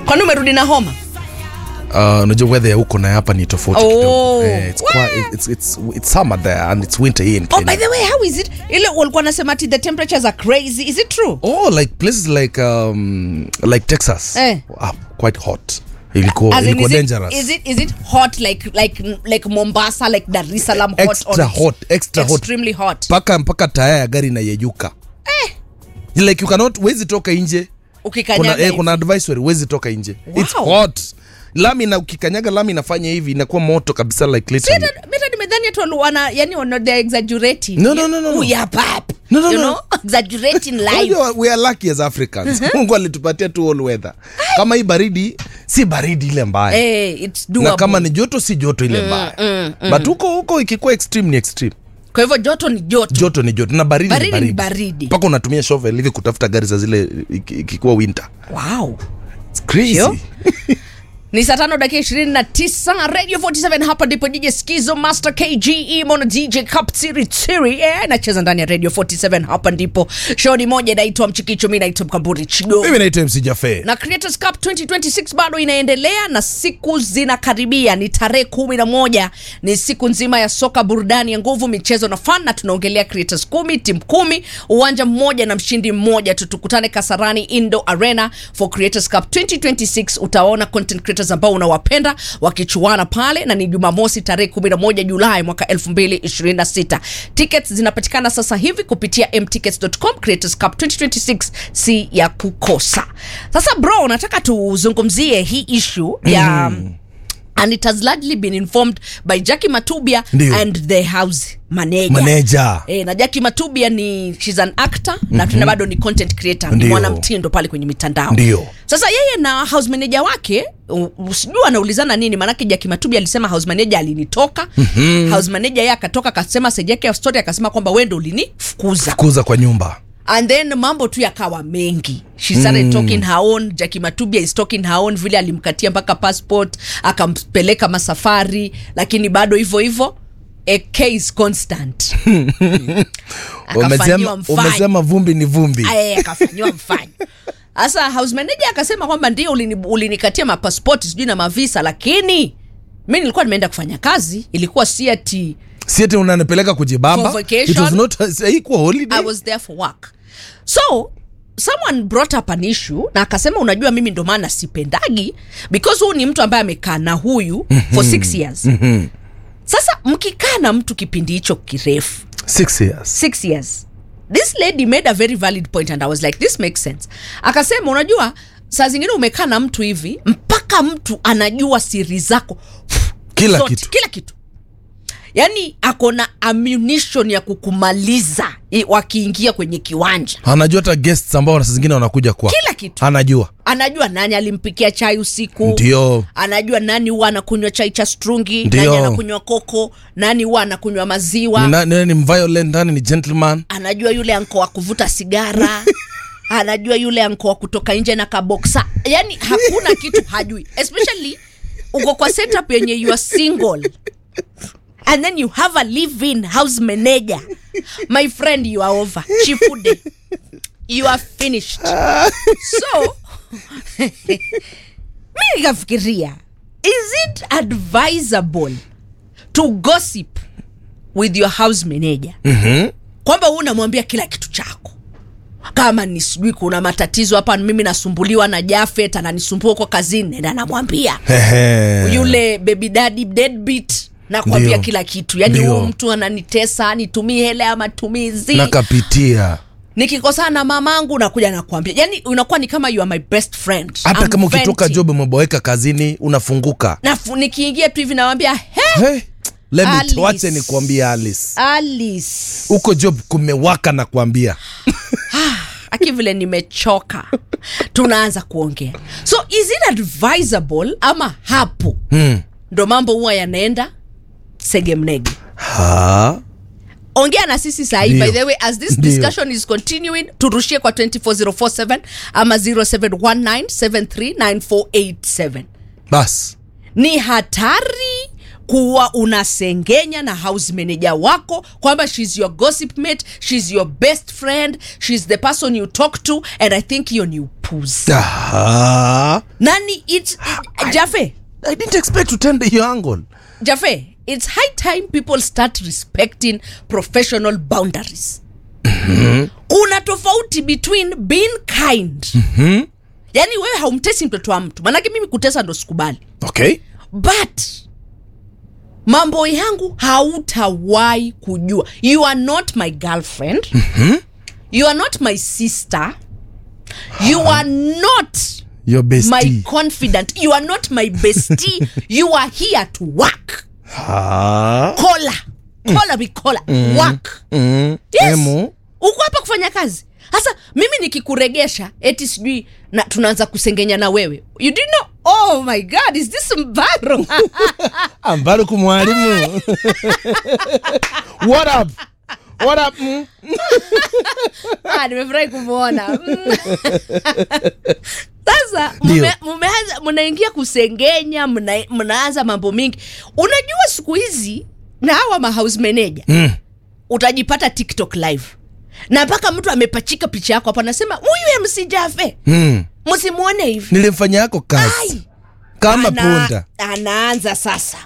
Kwani umerudi na homa? Unajua weather ya huko na hapa ni tofauti kidogo. It's summer there and it's winter here in Kenya. Oh, by the way, how is it? Ile walikuwa nasema ati the temperatures are crazy. Is it true? Oh, like places like Texas. Quite hot. Ilikuwa dangerous. Is it hot like Mombasa, like Dar es Salaam hot? Extra hot. Extremely hot. Mpaka taya ya gari inayeyuka. Like you cannot wezi toka nje. Ukikanyaga. Kuna advisory wezi toka nje. Wow. It's hot. Lami na ukikanyaga lami inafanya hivi inakuwa moto kabisa like literally. Mimi nimedhani tu yani they're exaggerating. No. Yeah, pap. No. You know, exaggerating life. We are lucky as Africans. Mungu alitupatia tu all weather. Kama hii baridi, si baridi ile mbaya. It's doable. Na kama ni joto si joto ile mbaya. But huko ikikuwa extreme ni extreme. Kwa hivyo joto ni joto. Joto ni joto na baridi ni baridi. Paka unatumia shovel hivi kutafuta gari za zile ikikuwa winter. Wow. It's crazy. Ni saa 5:29 Radio 47 hapa ndipo DJ Skizo Master KGE Mono DJ Kaptiri Tiri nacheza ndani ya Radio 47 hapa ndipo show ni moja inaitwa Mchikicho, mimi naitwa Mkamburi Chigo, mimi naitwa MC Jaffe. Na Creators Cup 2026 bado inaendelea na siku zinakaribia, ni tarehe 11, ni siku nzima ya soka, burudani ya nguvu, michezo na fun, na tunaongelea Creators 10, timu 10, uwanja mmoja na mshindi mmoja. Tukutane Kasarani Indo Arena for Creators Cup 2026. Utaona content creators ambao unawapenda wakichuana pale, na ni Jumamosi tarehe 11 Julai mwaka 2026. Tickets zinapatikana sasa hivi kupitia mtickets.com. Creators Cup 2026 si ya kukosa. Sasa bro, nataka tuzungumzie hii issue ya and it has largely been informed by Jackie Matubia and the house manager. Na Jackie Matubia she's an actor na tuna bado ni content creator, ni mwanamtindo pale kwenye mitandao. Ndio. Sasa yeye na house manager wake usijua anaulizana nini, manake Jackie Matubia alisema house manager alinitoka. House manager yeye akatoka akasema side yake ya story, akasema kwamba wewe ndio ulinifukuza kwa nyumba. And then mambo tu yakawa mengi. She started talking her own. Jackie Matubia is talking her own, vile alimkatia mpaka passport, akampeleka masafari, lakini bado hivyo a case constant. Umesema vumbi ni vumbi. Akafanywa mfano. Asa house manager akasema kwamba ndio ulinikatia mapassport sijui na mavisa, lakini mimi nilikuwa nimeenda kufanya kazi, ilikuwa si ati unanipeleka kujibamba. It was not equal holiday. I was there for work. So someone brought up an issue na akasema, unajua mimi ndo maana sipendagi, because huyu ni mtu ambaye amekaa na huyu for 6 years. Sasa mkikaa na mtu kipindi hicho kirefu 6 years, this lady made a very valid point and I was like, this makes sense. Akasema, unajua saa zingine umekaa na mtu hivi mpaka mtu anajua siri zako kila kitu. Yani akona ammunition ya kukumaliza wakiingia kwenye kiwanja. Anajua hata guests ambao saa zingine wanakuja kwa. Kila kitu. Anajua nani alimpikia chai usiku. Ndio. Anajua nani huwa anakunywa chai cha strungi, nani anakunywa koko, nani huwa anakunywa maziwa. Nani violent, nani ni gentleman. Anajua yule anko wa kuvuta sigara. Anajua yule anko wa kutoka nje na kaboksa. Yani hakuna kitu hajui. Especially uko kwa setup yenye you are single. And then you have a live-in house manager. My friend, you are over. Chifude. You are finished. So, mimi nikafikiria, is it advisable to gossip with your house manager? Kwamba unamwambia kila kitu chako. Kama ni sijui kuna matatizo hapa, mimi nasumbuliwa na Jafet, ananisumbua kwa kazini, na namwambia. Yule baby daddy deadbeat, na kuambia kila kitu. Yani huyu mtu ananitesa, nitumie hela ya matumizi. Nakapitia. Nikikosana na mamangu nakuja na kuambia. Yani unakuwa ni kama you are my best friend. Hata kama ukitoka job umeboeka kazini unafunguka. Na nikiingia tu hivi nawaambia, let me tuache nikuambia Alice. Uko job kumewaka na kuambia. Aki vile nimechoka. Tunaanza kuongea. So is it advisable ama hapo ndo mambo huwa yanaenda segemnege? Ongea na sisi sahi. By the way, as this discussion is continuing, turushie kwa 24047 ama 0719739487. Bas. Ni hatari kuwa unasengenya na house manager wako kwamba she's your gossip mate, she's your best friend, she's the person you talk to, and I think you're new puss. Nani Jaffe, I didn't expect to turn your angle. Jaffe, it's high time people start respecting professional boundaries. Kuna tofauti between being kind. Yani wewe haumtesi mtoto wa mtu. Manake mimi kutesa ndo sikubali. Okay. But mambo yangu hautawahi kujua. You are not my girlfriend. You are not my sister. You are not your bestie. My confidant. You are not my bestie. You are here to work. Kola. Work. Yes. Uko hapa kufanya kazi. Sasa mimi nikikuregesha eti sijui na tunaanza kusengenya na wewe. You didn't know. Oh my God, is this Mbaro? Mbaro kumwalimu. What up? Nimefurahi kumuona. Sasa mnaingia kusengenya, mnaanza mambo mingi. Unajua siku hizi na hawa ma house manager utajipata TikTok live. Na mpaka mtu amepachika picha yako hapa anasema huyu MC Jaffe. Msimuone hivi. Nilimfanya yako kazi. Kama punda. Anaanza sasa.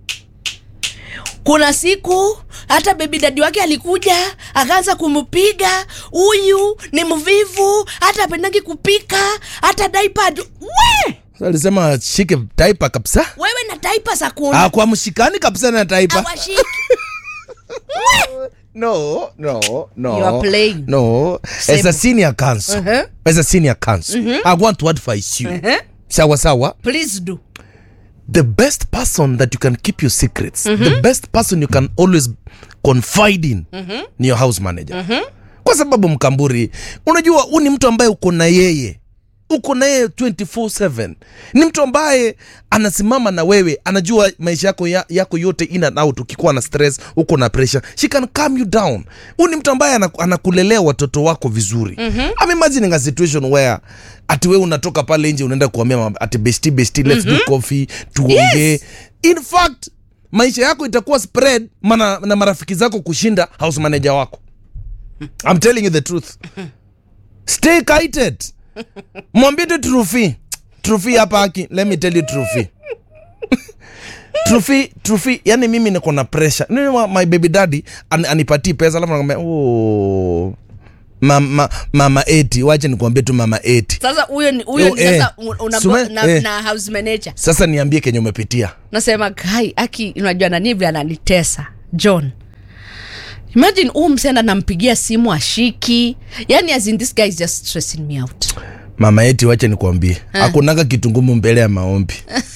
Kuna siku hata baby daddy wake alikuja akaanza kumpiga, huyu ni mvivu, hata apendangi kupika, hata diaper. Sasa alisema shike diaper kabisa. Wewe na diaper za kuna. Kwa mshikani kabisa na diaper. Hawashiki. No. You are playing. No. As a senior counsel. I want to advise you. Sawa. Please do. The best person that you can keep your secrets, the best person you can always confide in, ni your house manager. Kwa sababu Mkamburi, unajua ni mtu ambaye uko na yeye 24/7. Ni mtu ambaye anasimama na wewe, anajua maisha yako yote in and out. Ukikuwa na stress, uko na pressure, she can calm you down. Ni mtu ambaye anakulelea watoto wako vizuri. I'm imagining a situation where ati wewe unatoka pale nje unaenda kuambia ati bestie let's do coffee tuongee. Yes. In fact, maisha yako itakuwa spread na marafiki zako kushinda house manager wako. I'm telling you the truth. Stay kited. Mwambie tu Trufi hapa haki. Let me tell you Trufi, yani mimi niko na pressure. My baby daddy anipatie pesa alafu nakwambia mama 80, wacha nikwambie tu mama 80. Sasa huyo sasa na house manager. Sasa niambie kenye umepitia. Nasema kai aki unajua nani vile ananitesa John. Imagine msenda nampigia simu ashiki. Yani as in this guy is just stressing me out. Mama 80, wacha nikwambie. Hakunanga kitu ngumu mbele ya maombi.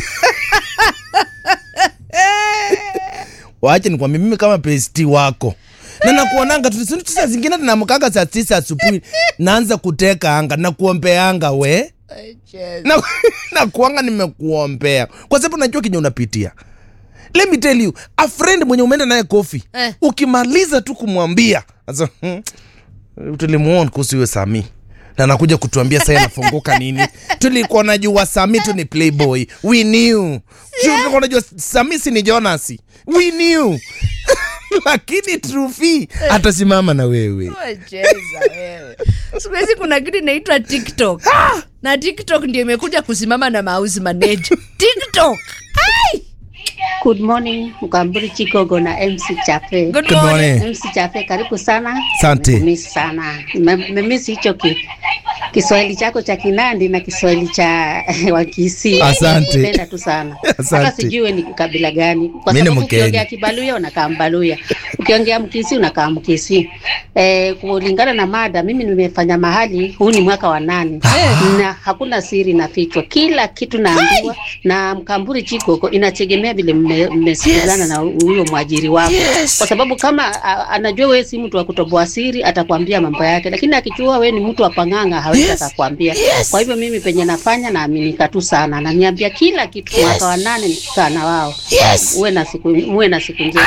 Wacha nikwambie mimi kama bestie wako. Na nakuonanga saa zingine tunamkanga saa 9 asubuhi naanza kuteka anga na kuombeanga we. Na kuanga nimekuombea. Kwa sababu najua kinyo unapitia. Let me tell you, a friend mwenye umeenda naye coffee, ukimaliza tu kumwambia, sasa tulimuona kuhusu yule Sami. Na anakuja kutuambia sasa anafunguka nini? Tulikuwa najua Sami tu ni playboy. We knew. Tulikuwa najua Sami si ni Jonas. We knew. Lakini Trufi atasimama na wewe. Cheza wewe. Siku kuna kitu inaitwa TikTok. Na TikTok ndio imekuja kusimama na house manager. TikTok. Ai! Good morning, Mkamburi Chikogo na MC Jaffe. Good morning. MC Jaffe, karibu sana. Asante. Mimi sana. Mimi hicho Kiswahili chako cha Kinandi na Kiswahili cha Wakisi. Asante. Napenda tu sana. Hata sijui ni kabila gani. Kwa sababu ukiongea Kibaluya unakaa Mbaluya. Ukiongea Mkisi unakaa Mkisi. Kulingana na mada, mimi nimefanya mahali, huu ni mwaka wa 8. Na hakuna siri nafichwa. Kila kitu naambiwa na Mkamburi Chikogo inategemea vile mmesikizana na huyo mwajiri wako. Kwa sababu kama anajua wewe si mtu wa kutoboa siri, atakwambia mambo yake. Lakini akijua wewe ni mtu wa panganga, hawezi atakwambia. Kwa hivyo mimi penye nafanya naaminika tu sana. Na niambia kila kitu mwaka wa 8 nikikaa na wao. Uwe na siku njema.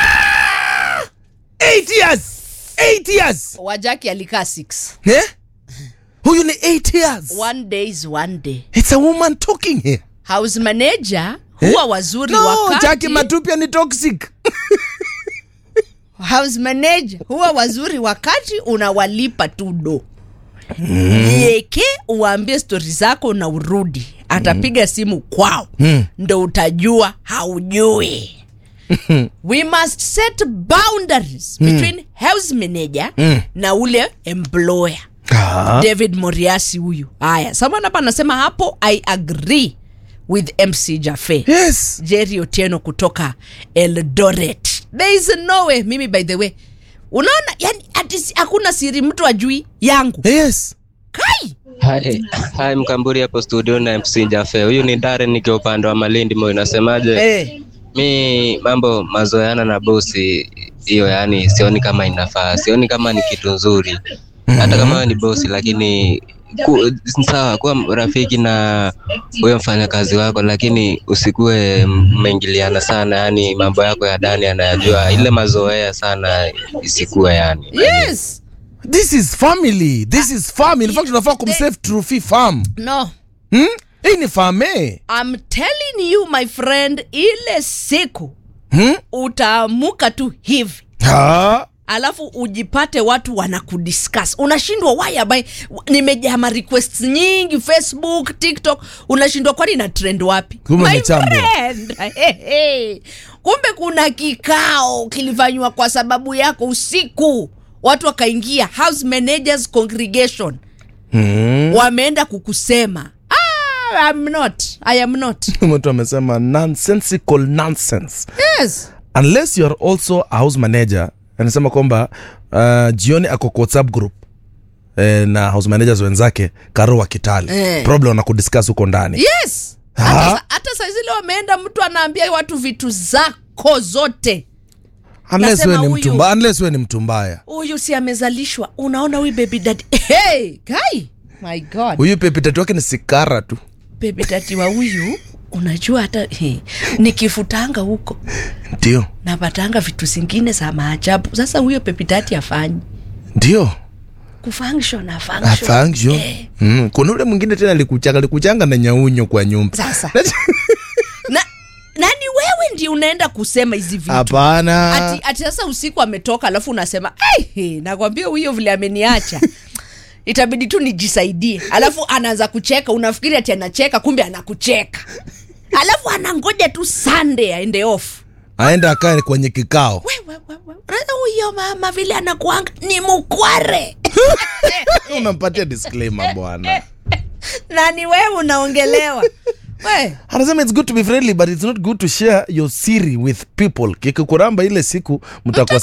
8 years. Wajaki alikaa 6. Huyu ni 8 years. One day is one day. It's a woman talking here. House manager huwa wazuri No, wakati Jackie Matupia ni toxic. house manager huwa wazuri wakati unawalipa tu do. Yeke uambie stori zako na urudi. Atapiga simu kwao. Ndo utajua haujui. We must set boundaries between house manager na ule employer. David Moriasi huyu. Haya, someone hapa anasema hapo I agree with MC Jaffe. Yes. Jerry Otieno kutoka Eldoret. There is no way. Mimi by the way, unaona yani hakuna siri mtu ajui yangu. Yes. Kai. Hi Mkamburi hapo studio na MC Jaffe. Huyu ni Darren nikiwa upande wa Malindi Moi, unasemaje? Mi mambo mazoeana na bosi hiyo yani sioni kama inafaa. Sioni kama ni kitu nzuri. Hata kama ni bosi lakini sawa kuwa rafiki na huyo mfanyakazi wako, lakini usikue mmeingiliana sana, yani mambo yako ya ndani anayajua, ile mazoea sana isikue yani. Yes. This is family. This is family. In fact, tunafaa kumsave Trufi farm. No. Hii ni farme. I'm telling you my friend, ile siku utaamuka tu hivi. Alafu ujipate watu wanakudiscuss. Unashindwa why am I nimejaa requests nyingi Facebook, TikTok, unashindwa kwani na trend wapi? My friend. Kumbe kuna kikao kilifanywa kwa sababu yako usiku. Watu wakaingia house managers congregation. Wameenda kukusema. I am not. Mtu amesema nonsensical nonsense. Yes. Unless you are also a house manager. Anasema kwamba jioni ako kwa WhatsApp group na house managers wenzake Karo wa Kitale. Problem wanakudiscuss huko ndani. Yes. Hata saa zile wameenda mtu anaambia watu vitu zako zote. Unless wewe ni mtu mbaya. Huyu si amezalishwa. Unaona huyu baby daddy. Hey, guy. My God. Huyu baby daddy wake ni sikara tu. Baby daddy wa huyu unajua hata nikifutanga huko. Ndio. Napatanga vitu zingine za maajabu. Sasa huyo baby daddy afanyi. Ndio. Kufunction. Kuna ule mwingine tena alikuchanga na nyaunyo kwa nyumba. Sasa. Nani wewe ndi unaenda kusema hizi vitu? Hapana. Ati sasa usiku ametoka alafu unasema, nakwambia huyo vile ameniacha. Itabidi tu nijisaidie. Alafu anaanza kucheka, unafikiri ati anacheka kumbe anakucheka. Alafu anangoja tu Sunday aende off. Aenda akae kwenye kikao. Huyo mama vile anakuanga ni mkware. Unampatia disclaimer bwana. Nani wewe unaongelewa? Anasema it's good to be friendly but it's not good to share your siri with people. Kikikuramba ile siku mtakuwa